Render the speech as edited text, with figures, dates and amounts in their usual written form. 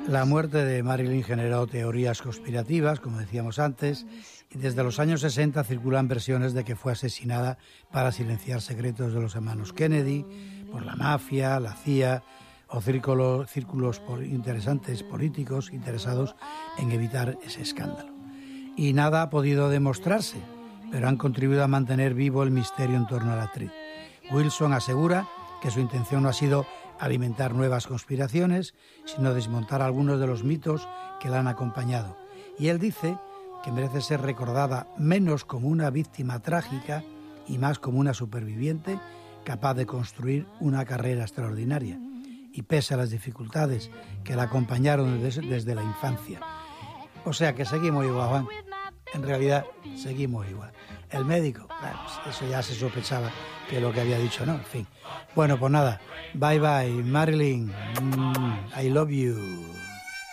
La muerte de Marilyn generó teorías conspirativas, como decíamos antes, y desde los años 60 circulan versiones de que fue asesinada para silenciar secretos de los hermanos Kennedy, por la mafia, la CIA o círculos interesantes políticos interesados en evitar ese escándalo. Y nada ha podido demostrarse, pero han contribuido a mantener vivo el misterio en torno a la actriz. Wilson asegura que su intención no ha sido alimentar nuevas conspiraciones, sino desmontar algunos de los mitos que la han acompañado. Y él dice que merece ser recordada menos como una víctima trágica y más como una superviviente capaz de construir una carrera extraordinaria. Y pese a las dificultades que la acompañaron desde la infancia. O sea que seguimos igual, Juan. En realidad, seguimos igual. El médico, bueno, eso ya se sospechaba que lo que había dicho, ¿no? En fin. Bueno, pues nada. Bye bye, Marilyn. I love you.